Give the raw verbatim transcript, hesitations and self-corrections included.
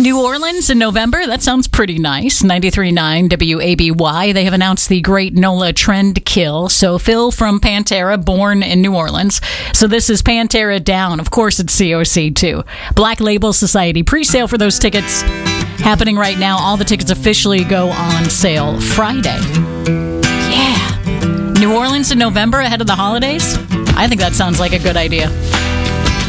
New Orleans in November. That sounds pretty nice. ninety-three point nine W A B Y. They have announced the Great NOLA Trendkill. So Phil from Pantera, born in New Orleans. So this is Pantera Down. Of course, it's C O C too. Black Label Society. Pre-sale for those tickets happening right now. All the tickets officially go on sale Friday. Yeah. New Orleans in November ahead of the holidays? I think that sounds like a good idea.